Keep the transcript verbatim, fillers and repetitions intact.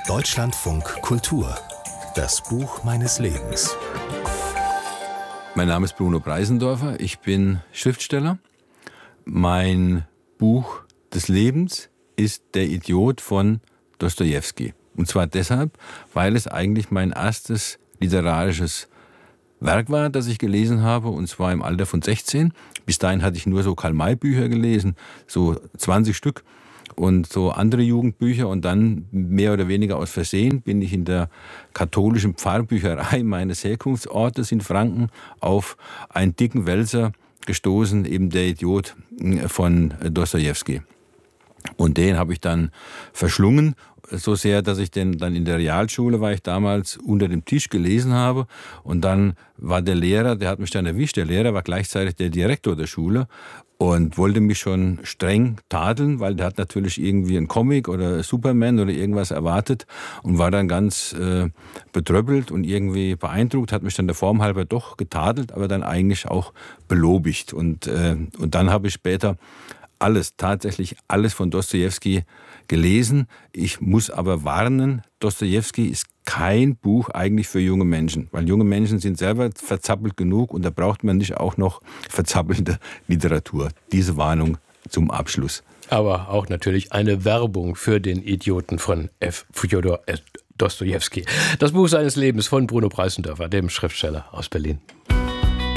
Deutschlandfunk Kultur. Das Buch meines Lebens. Mein Name ist Bruno Preisendorfer. Ich bin Schriftsteller. Mein Buch des Lebens ist Der Idiot von Dostojewski. Und zwar deshalb, weil es eigentlich mein erstes literarisches Werk war, das ich gelesen habe, und zwar im Alter von sechzehn. Bis dahin hatte ich nur so Karl-May-Bücher gelesen, so zwanzig Stück. Und so andere Jugendbücher, und dann mehr oder weniger aus Versehen bin ich in der katholischen Pfarrbücherei meines Herkunftsortes in Franken auf einen dicken Wälzer gestoßen, eben Der Idiot von Dostojewski. Und den habe ich dann verschlungen, so sehr, dass ich den dann in der Realschule, war ich damals, unter dem Tisch gelesen habe. Und dann war der Lehrer, der hat mich dann erwischt, der Lehrer war gleichzeitig der Direktor der Schule und wollte mich schon streng tadeln, weil der hat natürlich irgendwie einen Comic oder Superman oder irgendwas erwartet und war dann ganz äh, betröppelt und irgendwie beeindruckt, hat mich dann der Form halber doch getadelt, aber dann eigentlich auch belobigt. Und, äh, und dann habe ich später alles, tatsächlich alles von Dostojewski gelesen. Ich muss aber warnen, Dostojewski ist kein Buch eigentlich für junge Menschen, weil junge Menschen sind selber verzappelt genug und da braucht man nicht auch noch verzappelte Literatur. Diese Warnung zum Abschluss. Aber auch natürlich eine Werbung für den Idioten von F. Fjodor Dostojewski. Das Buch seines Lebens von Bruno Preisendorfer, dem Schriftsteller aus Berlin.